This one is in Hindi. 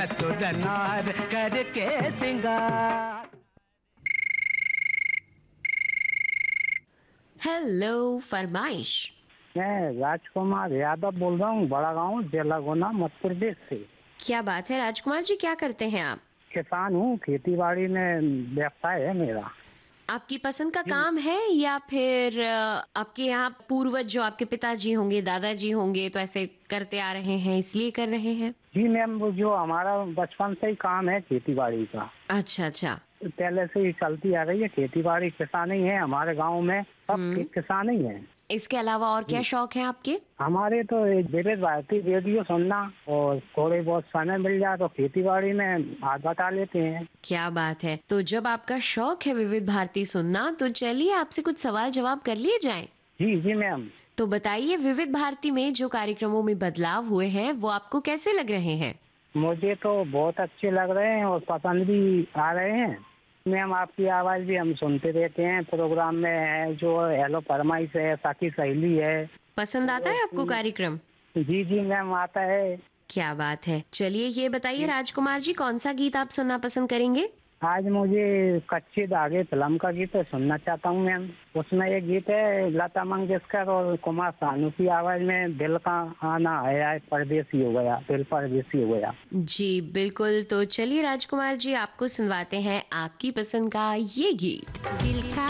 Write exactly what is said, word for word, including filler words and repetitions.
चतुर नार करके सिंगार। हेलो, फरमाइश। मैं राजकुमार यादव बोल रहा हूँ, बड़ा गांव, जिला गुना, मध्य प्रदेश से। क्या बात है राजकुमार जी, क्या करते हैं आप? किसान हूँ, खेती बाड़ी में व्यवसाय है मेरा। आपकी पसंद का काम है या फिर अ, आपके यहाँ पूर्वज जो आपके पिताजी होंगे, दादाजी होंगे, तो ऐसे करते आ रहे हैं इसलिए कर रहे हैं? जी मैम, वो जो हमारा बचपन से ही काम है खेती बाड़ी का, अच्छा अच्छा। पहले से ही चलती आ रही है। खेती बाड़ी किसान ही है हमारे गांव में, सब हम्म। किसान ही है। इसके अलावा और क्या शौक है आपके? हमारे तो एक विविध भारती रेडियो सुनना, और थोड़े बहुत समय मिल जाए तो खेती बाड़ी में हाथ बटा लेते हैं। क्या बात है। तो जब आपका शौक है विविध भारती सुनना, तो चलिए आपसे कुछ सवाल जवाब कर लिए जाएं। जी जी मैम। तो बताइए, विविध भारती में जो कार्यक्रमों में बदलाव हुए हैं वो आपको कैसे लग रहे हैं? मुझे तो बहुत अच्छे लग रहे हैं और पसंद भी आ रहे हैं मैम। आपकी आवाज भी हम सुनते रहते हैं प्रोग्राम में, है जो हेलो फरमाइश है, साकी सहेली है। पसंद आता है आपको कार्यक्रम? जी जी मैम, आता है। क्या बात है। चलिए ये बताइए राजकुमार जी, कौन सा गीत आप सुनना पसंद करेंगे? आज मुझे कच्चे धागे फिल्म का गीत सुनना चाहता हूँ मैम। उसमें एक गीत है लता मंगेशकर और कुमार सानू की आवाज में, दिल का आना आया परदेसी हो गया, दिल परदेसी हो गया। जी बिल्कुल। तो चलिए राजकुमार जी, आपको सुनवाते हैं आपकी पसंद का ये गीत। दिल का